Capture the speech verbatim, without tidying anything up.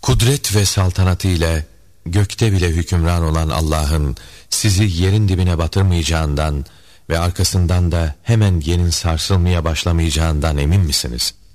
Kudret ve saltanatı ile gökte bile hükümran olan Allah'ın sizi yerin dibine batırmayacağından ve arkasından da hemen yerin sarsılmaya başlamayacağından emin misiniz?